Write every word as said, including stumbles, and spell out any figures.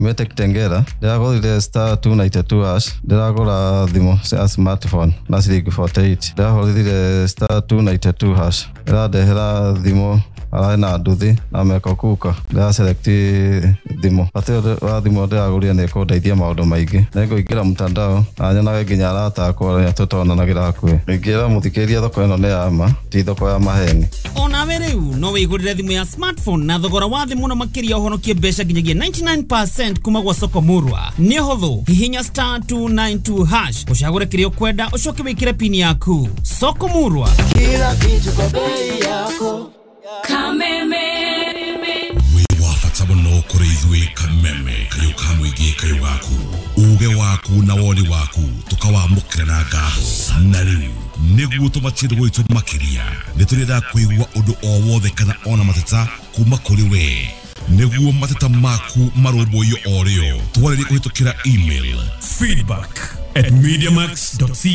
Mete Kitengera ndagorire star two ninety-two hash ndagora thimo cia smartphone na ciringi forty-eight ndagorire star two ninety-two hash ndahera thimo ala na nduthi na meko kuka nda select thimo patio wa thimo ndagorire ne ko ndeithia maundu maingi nego igira mtandao anyona nginya arata kwa tutona na gira kwe ngira muthikiria thoko eno ne ama ti thoko ya maheni ona weriu no wigurire thimu ya smartphone na thogora wa thimu no makiria uhonokie mbeca nginyagia ninety-nine percent kuma gwa Soko Murwa ni hotho hihinya star two ninety-two hash ushagure kirio kwenda ucoke wikire pin yaku Soko Murwa kila kitu kwa bei yako Kameme we wafata bono kuri izwe kameme kayo kamwige kayo waku uge waku na woni waku tukawamukira na gabo na riu niguo tumatire gwitu makiria niturida kuigwa undu o wothe kana ona mateta kuma kuri we niguo mateta maku maromboyo oreo twarire kuhitukira email feedback at mediamax dot c